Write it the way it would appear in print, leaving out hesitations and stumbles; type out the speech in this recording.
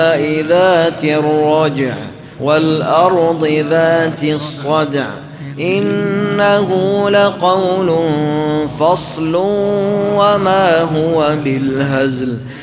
ذات الرجع والأرض ذات الصدع إنه لقول فصل وما هو بالهزل